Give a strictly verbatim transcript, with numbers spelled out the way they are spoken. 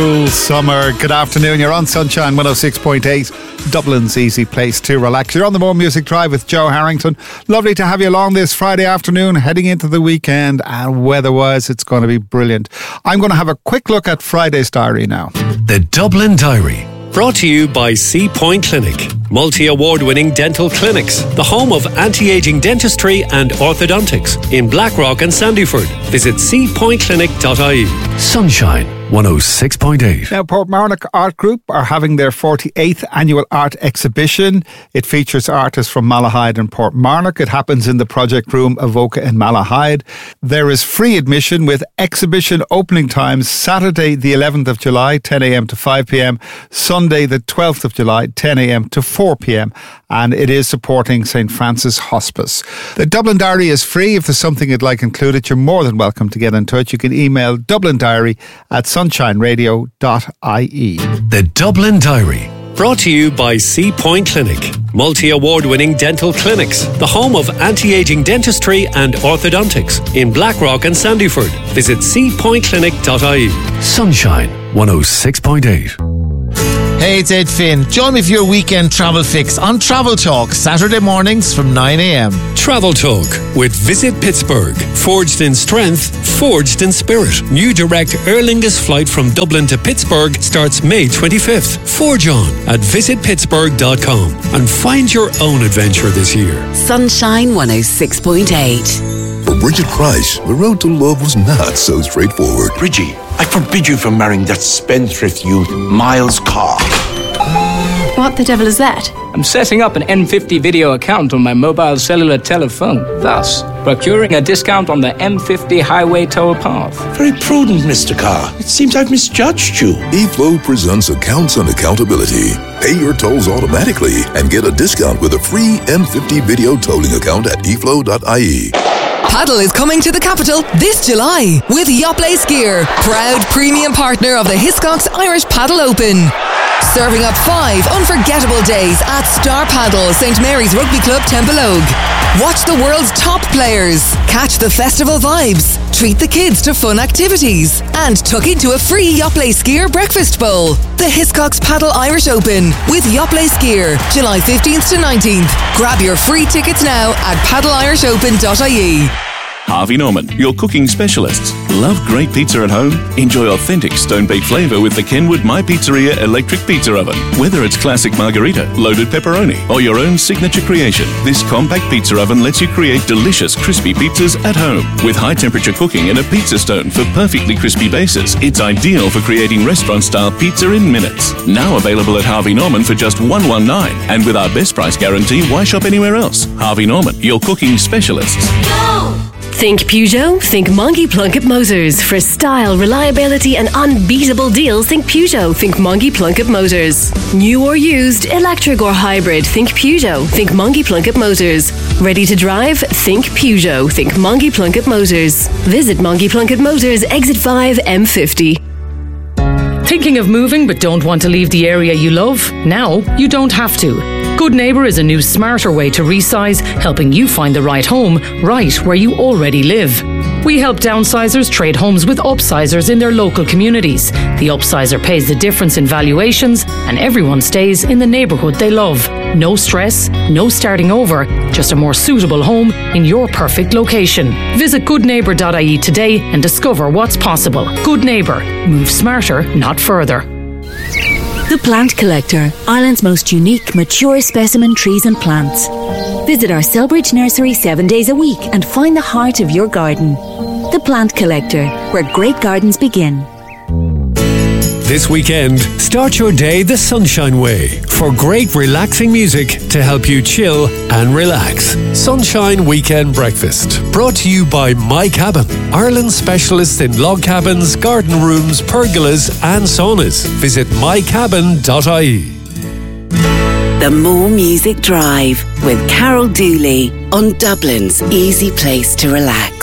Summer. Good afternoon. You're on Sunshine one oh six point eight, Dublin's easy place to relax. You're on the More Music Drive with Joe Harrington. Lovely to have you along this Friday afternoon, heading into the weekend, and weather-wise, it's going to be brilliant. I'm going to have a quick look at Friday's diary now. The Dublin Diary. Brought to you by C Point Clinic, multi-award-winning dental clinics, the home of anti-aging dentistry and orthodontics in Blackrock and Sandyford. Visit c point clinic dot I E. Sunshine one oh six point eight. Now, Portmarnock Art Group are having their forty-eighth annual art exhibition. It features artists from Malahide and Portmarnock. It happens in the Project Room Avoca in Malahide. There is free admission with exhibition opening times Saturday the eleventh of July, ten a.m. to five p.m, Sunday the twelfth of July, ten a.m. to four p.m, and it is supporting Saint Francis Hospice. The Dublin Diary is free. If there's something you'd like included, you're more than welcome to get in touch. You can email Dublin Diary at sunshine radio dot I E. The Dublin Diary. Brought to you by C Point Clinic, multi-award-winning dental clinics, the home of anti-aging dentistry and orthodontics in Blackrock and Sandyford. Visit c point clinic dot I E. Sunshine one oh six point eight. Hey, it's Ed Finn. Join me for your weekend travel fix on Travel Talk, Saturday mornings from nine a.m. Travel Talk with Visit Pittsburgh. Forged in strength, forged in spirit. New direct Aer Lingus flight from Dublin to Pittsburgh starts May twenty-fifth. Forge on at visit pittsburgh dot com and find your own adventure this year. Sunshine one oh six point eight. For Bridget Price, the road to love was not so straightforward. Bridgie, I forbid you from marrying that spendthrift youth, Miles Carr. What the devil is that? I'm setting up an N fifty video account on my mobile cellular telephone, thus procuring a discount on the M fifty highway toll path. Very prudent, Mister Carr. It seems I've misjudged you. E-Flow presents Accounts and Accountability. Pay your tolls automatically and get a discount with a free M fifty video tolling account at e flow dot I E. Paddle is coming to the capital this July with Yoplait Skier, proud premium partner of the Hiscox Irish Paddle Open. Serving up five unforgettable days at Star Paddle, Saint Mary's Rugby Club, Templeogue. Watch the world's top players, catch the festival vibes, treat the kids to fun activities, and tuck into a free Yoplait Skier breakfast bowl. The Hiscox Paddle Irish Open with Yoplait Skier, July fifteenth to nineteenth. Grab your free tickets now at paddle irish open dot I E. Harvey Norman, your cooking specialists. Love great pizza at home? Enjoy authentic stone-baked flavour with the Kenwood My Pizzeria electric pizza oven. Whether it's classic margherita, loaded pepperoni, or your own signature creation, this compact pizza oven lets you create delicious crispy pizzas at home. With high-temperature cooking and a pizza stone for perfectly crispy bases, it's ideal for creating restaurant-style pizza in minutes. Now available at Harvey Norman for just one hundred nineteen, and with our best price guarantee, why shop anywhere else? Harvey Norman, your cooking specialists. Go! Think Peugeot? Think Mongie Plunkett Motors. For style, reliability and unbeatable deals, think Peugeot. Think Mongie Plunkett Motors. New or used, electric or hybrid, think Peugeot. Think Mongie Plunkett Motors. Ready to drive? Think Peugeot. Think Mongie Plunkett Motors. Visit Mongie Plunkett Motors, Exit five, M fifty. Thinking of moving but don't want to leave the area you love? Now you don't have to. Good Neighbour is a new smarter way to resize, helping you find the right home right where you already live. We help downsizers trade homes with upsizers in their local communities. The upsizer pays the difference in valuations and everyone stays in the neighbourhood they love. No stress, no starting over, just a more suitable home in your perfect location. Visit good neighbour dot I E today and discover what's possible. Good Neighbour. Move smarter, not further. The Plant Collector, Ireland's most unique, mature specimen trees and plants. Visit our Selbridge nursery seven days a week and find the heart of your garden. The Plant Collector, where great gardens begin. This weekend, start your day the Sunshine Way for great relaxing music to help you chill and relax. Sunshine Weekend Breakfast, brought to you by My Cabin, Ireland's specialist in log cabins, garden rooms, pergolas and saunas. Visit my cabin dot I E. The More Music Drive with Carol Dooley on Dublin's easy place to relax.